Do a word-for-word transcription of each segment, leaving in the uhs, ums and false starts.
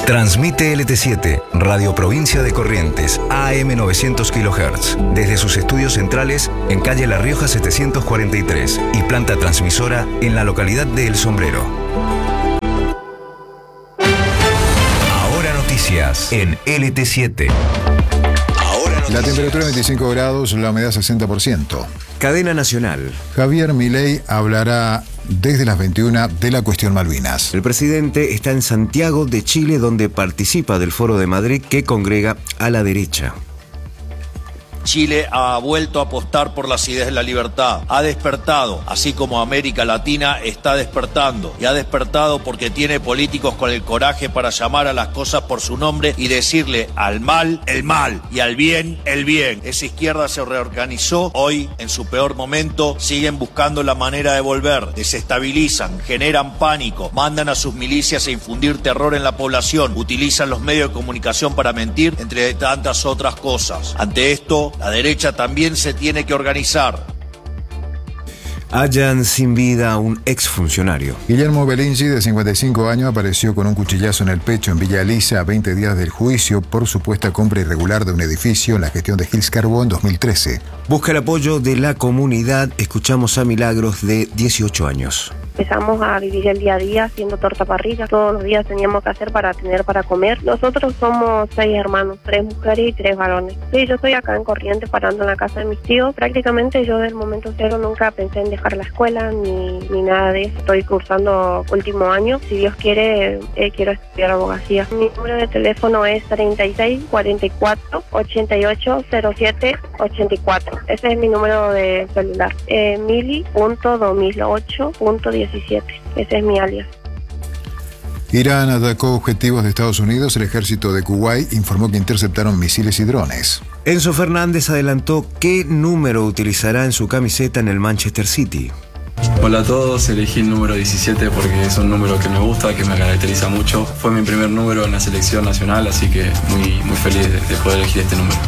Transmite L T siete, Radio Provincia de Corrientes, A M novecientos kilohertz, desde sus estudios centrales en calle La Rioja setecientos cuarenta y tres y planta transmisora en la localidad de El Sombrero. Ahora noticias en L T siete. La temperatura veinticinco grados, la humedad sesenta por ciento. Cadena nacional. Javier Milei hablará desde las veintiuna de la cuestión Malvinas. El presidente está en Santiago de Chile, donde participa del Foro de Madrid que congrega a la derecha. Chile ha vuelto a apostar por las ideas de la libertad, ha despertado, así como América Latina está despertando, y ha despertado porque tiene políticos con el coraje para llamar a las cosas por su nombre y decirle al mal, el mal, y al bien, el bien. Esa izquierda se reorganizó, hoy, en su peor momento, siguen buscando la manera de volver, desestabilizan, generan pánico, mandan a sus milicias a infundir terror en la población, utilizan los medios de comunicación para mentir, entre tantas otras cosas. Ante esto, la derecha también se tiene que organizar. Hallan sin vida a un exfuncionario. Guillermo Belingi, de cincuenta y cinco años, apareció con un cuchillazo en el pecho en Villa Elisa a veinte días del juicio por supuesta compra irregular de un edificio en la gestión de Gils Carbó en dos mil trece. Busca el apoyo de la comunidad. Escuchamos a Milagros, de dieciocho años. Empezamos a vivir el día a día haciendo torta parrilla. Todos los días teníamos que hacer para tener para comer. Nosotros somos seis hermanos, tres mujeres y tres varones. Sí, yo estoy acá en Corrientes parando en la casa de mis tíos. Prácticamente yo del momento cero nunca pensé en dejar la escuela ni, ni nada de eso. Estoy cursando último año. Si Dios quiere, eh, quiero estudiar abogacía. Mi número de teléfono es treinta y seis, cuarenta y cuatro, ochenta y ocho, cero siete, ochenta y cuatro. Ese es mi número de celular. Eh, mili punto dos mil ocho punto diecisiete. Ese es mi alias. Irán atacó objetivos de Estados Unidos. El ejército de Kuwait informó que interceptaron misiles y drones. Enzo Fernández adelantó qué número utilizará en su camiseta en el Manchester City. Hola a todos, elegí el número diecisiete porque es un número que me gusta, que me caracteriza mucho. Fue mi primer número en la selección nacional, así que muy, muy feliz de, de poder elegir este número.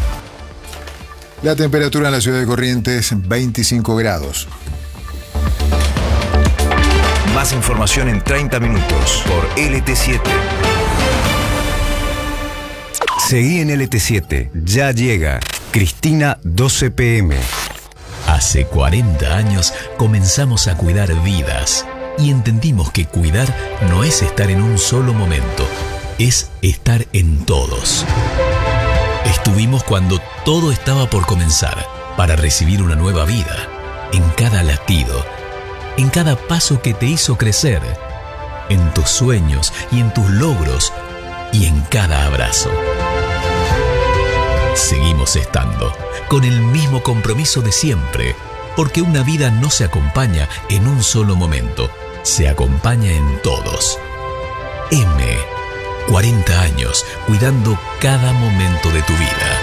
La temperatura en la ciudad de Corrientes, veinticinco grados. Más información en treinta minutos por L T siete. Seguí en L T siete. Ya llega Cristina doce P M. Hace cuarenta años comenzamos a cuidar vidas y entendimos que cuidar no es estar en un solo momento, es estar en todos. Estuvimos cuando todo estaba por comenzar para recibir una nueva vida, en cada latido, en cada paso que te hizo crecer, en tus sueños y en tus logros y en cada abrazo. Seguimos estando con el mismo compromiso de siempre, porque una vida no se acompaña en un solo momento, se acompaña en todos. M, cuarenta años cuidando cada momento de tu vida.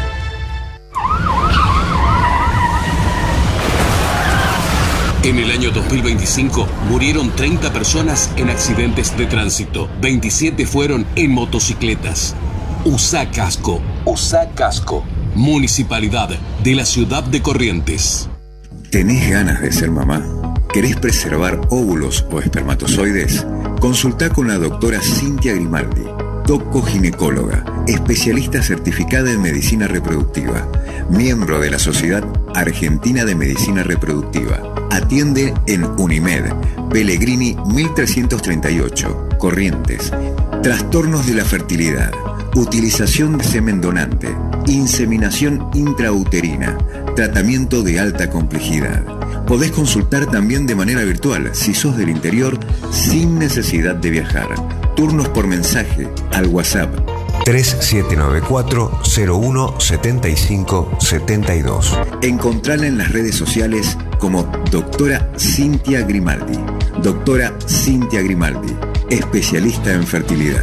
En el año dos mil veinticinco murieron treinta personas en accidentes de tránsito. veintisiete fueron en motocicletas. Usá casco. Usá casco. Municipalidad de la ciudad de Corrientes. ¿Tenés ganas de ser mamá? ¿Querés preservar óvulos o espermatozoides? Consultá con la doctora Cintia Grimaldi, doco-ginecóloga, especialista certificada en medicina reproductiva, miembro de la Sociedad Argentina de Medicina Reproductiva. Atiende en Unimed, Pellegrini mil trescientos treinta y ocho, Corrientes. Trastornos de la fertilidad, utilización de semen donante, inseminación intrauterina, tratamiento de alta complejidad. Podés consultar también de manera virtual si sos del interior sin necesidad de viajar. Turnos por mensaje al WhatsApp tres siete nueve cuatro cero uno siete cinco siete dos. Encontrala en las redes sociales como doctora Cintia Grimaldi. Doctora Cintia Grimaldi, especialista en fertilidad.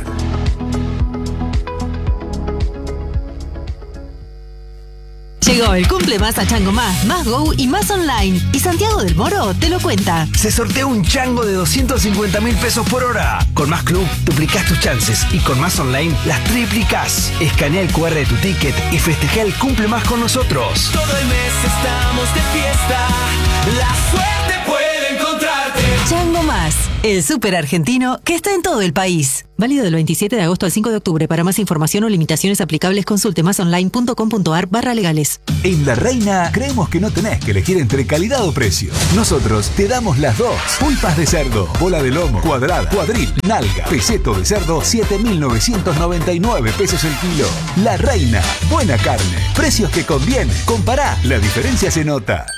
Llegó el cumple más a Chango Más, Más Go y Más Online. Y Santiago del Moro te lo cuenta. Se sortea un chango de doscientos cincuenta mil pesos por hora. Con Más Club duplicás tus chances y con Más Online las triplicás. Escanea el cu erre de tu ticket y festeja el cumple más con nosotros. Todo el mes estamos de fiesta. La suerte puede encontrarte. Chango Más, el súper argentino que está en todo el país. Válido del veintisiete de agosto al cinco de octubre. Para más información o limitaciones aplicables, consulte masonline.com.ar barra legales. En La Reina creemos que no tenés que elegir entre calidad o precio. Nosotros te damos las dos. Pulpas de cerdo, bola de lomo, cuadrada, cuadril, nalga, peseto de cerdo, siete mil novecientos noventa y nueve pesos el kilo. La Reina, buena carne, precios que convienen. Compará, la diferencia se nota.